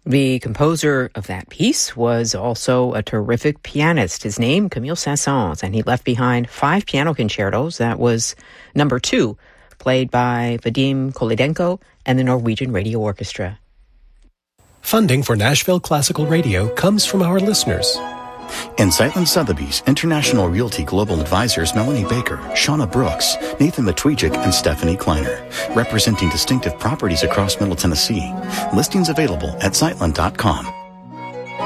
The composer of that piece was also a terrific pianist. His name, Camille Saint-Saëns, and he left behind 5 piano concertos. That was number 2, played by Vadim Kolidenko and the Norwegian Radio Orchestra. Funding for Nashville Classical Radio comes from our listeners. In Sightland Sotheby's, International Realty Global Advisors Melanie Baker, Shauna Brooks, Nathan Matwijak, and Stephanie Kleiner, representing distinctive properties across Middle Tennessee. Listings available at Sightland.com.